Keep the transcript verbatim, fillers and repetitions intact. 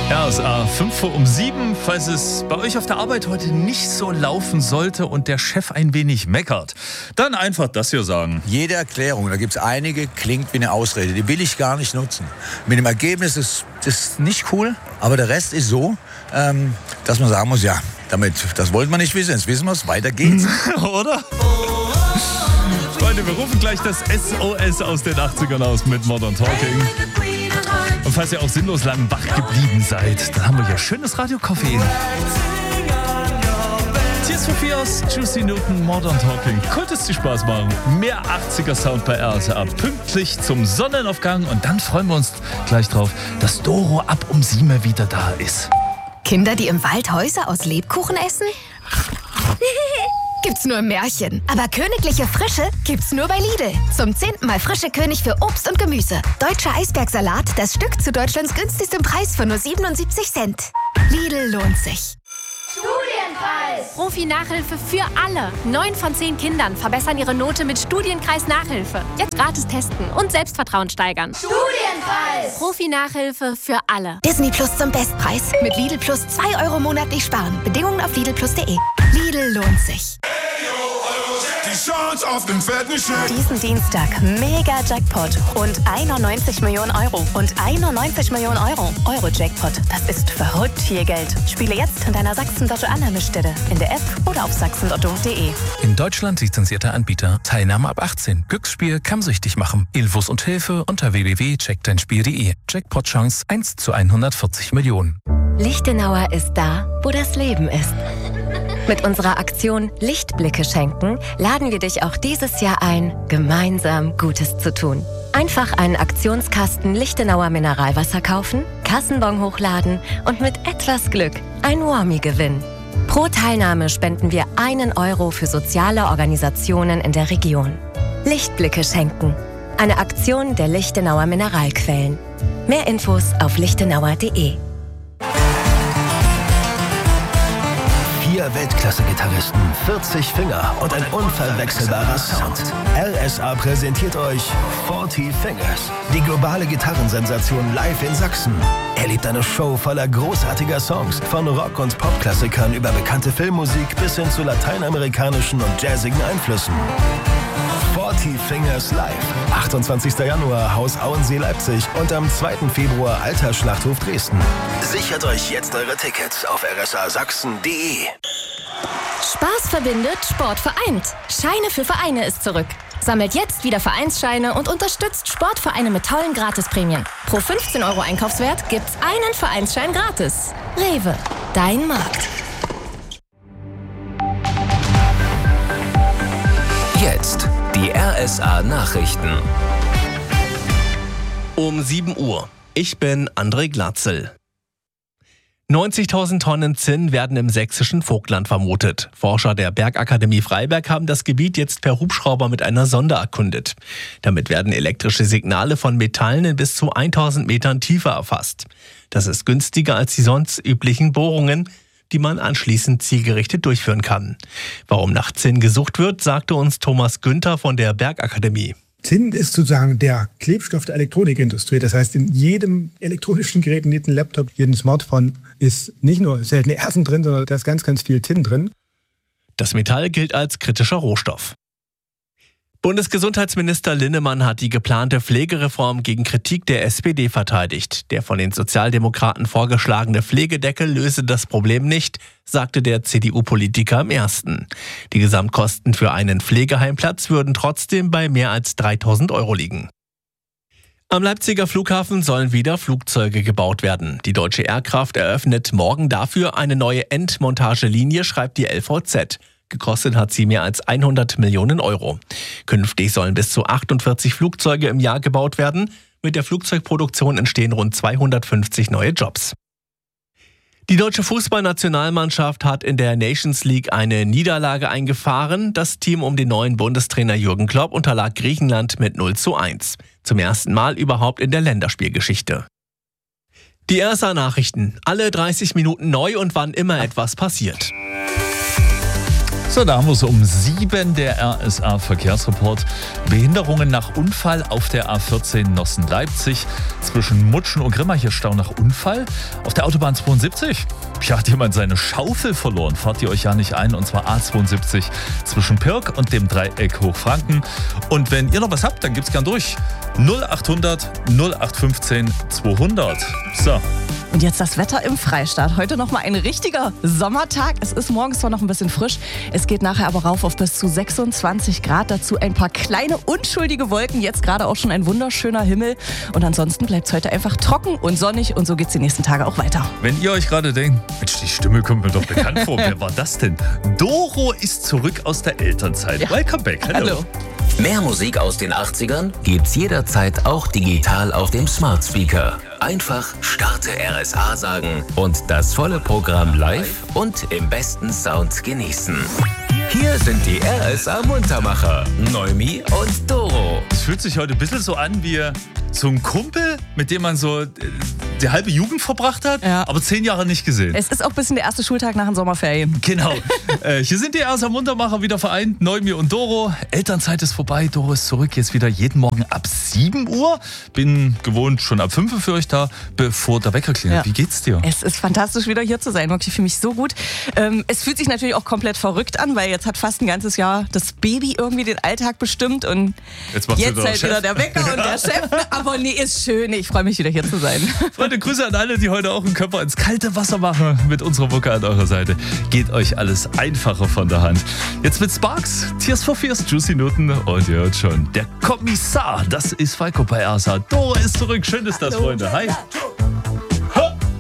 Ja, es ist äh, fünf vor um sieben. Falls es bei euch auf der Arbeit heute nicht so laufen sollte und der Chef ein wenig meckert, dann einfach das hier sagen. Jede Erklärung, da gibt es einige, klingt wie eine Ausrede. Die will ich gar nicht nutzen. Mit dem Ergebnis ist das nicht cool, aber der Rest ist so, ähm, dass man sagen muss, ja, damit, das wollten wir nicht wissen, jetzt wissen wir es, weiter geht's. Oder? Freunde, wir rufen gleich das S O S aus den achtzigern aus mit Modern Talking. Und falls ihr auch sinnlos lang wach geblieben seid, dann haben wir hier schönes Radio-Koffein. Tears for Fears, Juicy Newton, Modern Talking. Könnte es dir Spaß machen? Mehr achtziger-Sound bei R S A. Pünktlich zum Sonnenaufgang. Und dann freuen wir uns gleich drauf, dass Doro ab um sieben wieder da ist. Kinder, die im Wald Häuser aus Lebkuchen essen? Gibt's nur im Märchen. Aber königliche Frische gibt's nur bei Lidl. Zum zehnten Mal frische König für Obst und Gemüse. Deutscher Eisbergsalat, das Stück zu Deutschlands günstigstem Preis für nur siebenundsiebzig Cent. Lidl lohnt sich. Studienkreis! Profi-Nachhilfe für alle. Neun von zehn Kindern verbessern ihre Note mit Studienkreis-Nachhilfe. Jetzt gratis testen und Selbstvertrauen steigern. Studienkreis! Profi-Nachhilfe für alle. Disney Plus zum Bestpreis. Mit Lidl Plus zwei Euro monatlich sparen. Bedingungen auf lidl plus punkt de. Lidl lohnt sich. Die Chance auf den fetten Scheck. Diesen Dienstag mega Jackpot. Rund einundneunzig Millionen Euro. Und einundneunzig Millionen Euro. Euro-Jackpot. Das ist verrückt viel Geld. Spiele jetzt in deiner Sachsen-Lotto-Annahmestelle. In der App oder auf sachsen lotto punkt de. In Deutschland lizenzierter Anbieter. Teilnahme ab achtzehn. Glücksspiel kann süchtig machen. Infos und Hilfe unter w w w punkt check dein spiel punkt de. Jackpot-Chance eins zu hundertvierzig Millionen. Lichtenauer ist da, wo das Leben ist. Mit unserer Aktion Lichtblicke schenken laden wir dich auch dieses Jahr ein, gemeinsam Gutes zu tun. Einfach einen Aktionskasten Lichtenauer Mineralwasser kaufen, Kassenbon hochladen und mit etwas Glück ein Warmie gewinnen. Pro Teilnahme spenden wir einen Euro für soziale Organisationen in der Region. Lichtblicke schenken. Eine Aktion der Lichtenauer Mineralquellen. Mehr Infos auf lichtenauer punkt de. Vier Weltklasse-Gitarristen, vierzig Finger und ein unverwechselbarer Sound. R S A präsentiert euch vierzig Fingers, die globale Gitarrensensation live in Sachsen. Erlebt eine Show voller großartiger Songs, von Rock- und Popklassikern über bekannte Filmmusik bis hin zu lateinamerikanischen und jazzigen Einflüssen. vierzig Fingers live. achtundzwanzigster Januar Haus Auensee Leipzig und am zweiten Februar Alter Schlachthof Dresden. Sichert euch jetzt eure Tickets auf r s a sachsen punkt de. Spaß verbindet, Sport vereint. Scheine für Vereine ist zurück. Sammelt jetzt wieder Vereinsscheine und unterstützt Sportvereine mit tollen Gratisprämien. Pro fünfzehn Euro Einkaufswert gibt's einen Vereinsschein gratis. Rewe, dein Markt. Jetzt die R S A Nachrichten. Um sieben Uhr. Ich bin André Glatzel. neunzigtausend Tonnen Zinn werden im sächsischen Vogtland vermutet. Forscher der Bergakademie Freiberg haben das Gebiet jetzt per Hubschrauber mit einer Sonde erkundet. Damit werden elektrische Signale von Metallen in bis zu tausend Metern Tiefe erfasst. Das ist günstiger als die sonst üblichen Bohrungen, die man anschließend zielgerichtet durchführen kann. Warum nach Zinn gesucht wird, sagte uns Thomas Günther von der Bergakademie. Zinn ist sozusagen der Klebstoff der Elektronikindustrie. Das heißt, in jedem elektronischen Gerät, in jedem Laptop, jedem Smartphone ist nicht nur seltene Erden drin, sondern da ist ganz, ganz viel Zinn drin. Das Metall gilt als kritischer Rohstoff. Bundesgesundheitsminister Linnemann hat die geplante Pflegereform gegen Kritik der S P D verteidigt. Der von den Sozialdemokraten vorgeschlagene Pflegedeckel löse das Problem nicht, sagte der C D U-Politiker im Ersten. Die Gesamtkosten für einen Pflegeheimplatz würden trotzdem bei mehr als dreitausend Euro liegen. Am Leipziger Flughafen sollen wieder Flugzeuge gebaut werden. Die Deutsche Aircraft eröffnet morgen dafür eine neue Endmontagelinie, schreibt die L V Z. Gekostet hat sie mehr als hundert Millionen Euro. Künftig sollen bis zu achtundvierzig Flugzeuge im Jahr gebaut werden. Mit der Flugzeugproduktion entstehen rund zweihundertfünfzig neue Jobs. Die deutsche Fußballnationalmannschaft hat in der Nations League eine Niederlage eingefahren. Das Team um den neuen Bundestrainer Jürgen Klopp unterlag Griechenland mit null zu eins. Zum ersten Mal überhaupt in der Länderspielgeschichte. Die R S A Nachrichten. Alle dreißig Minuten neu und wann immer etwas passiert. So, da haben wir es um sieben, der R S A-Verkehrsreport. Behinderungen nach Unfall auf der A vierzehn Nossen-Leipzig. Zwischen Mutschen und Grimma hier Stau nach Unfall. Auf der Autobahn zweiundsiebzig. Hier hat jemand seine Schaufel verloren. Fahrt ihr euch ja nicht ein. Und zwar A zweiundsiebzig zwischen Pirk und dem Dreieck Hochfranken. Und wenn ihr noch was habt, dann gibt's gern durch. null achthundert null acht fünfzehn zweihundert. So. Und jetzt das Wetter im Freistaat. Heute nochmal ein richtiger Sommertag. Es ist morgens zwar noch ein bisschen frisch. Es geht nachher aber rauf auf bis zu sechsundzwanzig Grad. Dazu ein paar kleine, unschuldige Wolken. Jetzt gerade auch schon ein wunderschöner Himmel. Und ansonsten bleibt es heute einfach trocken und sonnig. Und so geht es die nächsten Tage auch weiter. Wenn ihr euch gerade denkt, Mensch, die Stimme kommt mir doch bekannt vor. Wer war das denn? Doro ist zurück aus der Elternzeit. Ja. Welcome back. Hallo. Hallo. Mehr Musik aus den achtzigern gibt's jederzeit auch digital auf dem Smart Speaker. Einfach Starte R S A sagen und das volle Programm live und im besten Sound genießen. Hier sind die R S A-Muntermacher, Neumi und Doro. Es fühlt sich heute ein bisschen so an wie so ein Kumpel, mit dem man so die halbe Jugend verbracht hat, ja. aber zehn Jahre nicht gesehen. Es ist auch ein bisschen der erste Schultag nach den Sommerferien. Genau. äh, hier sind die R S A-Muntermacher wieder vereint, Neumi und Doro. Elternzeit ist vorbei, Doro ist zurück, jetzt wieder jeden Morgen ab sieben Uhr. Bin gewohnt schon ab fünf Uhr für euch da, bevor der Wecker klingelt. Ja. Wie geht's dir? Es ist fantastisch, wieder hier zu sein. Wirklich, ich fühle mich so gut. Ähm, es fühlt sich natürlich auch komplett verrückt an, weil jetzt hat fast ein ganzes Jahr das Baby irgendwie den Alltag bestimmt und jetzt, jetzt halt wieder der Wecker und der Chef. Aber nee, ist schön. Ich freue mich wieder hier zu sein. Freunde, Grüße an alle, die heute auch einen Körper ins kalte Wasser machen. Mit unserer Mucke an eurer Seite geht euch alles einfacher von der Hand. Jetzt mit Sparks, Tears for Fears, Juicy Nutten und ihr hört schon, der Kommissar, das ist Falco bei R S A. Doro ist zurück, schön ist das, Freunde. Hi.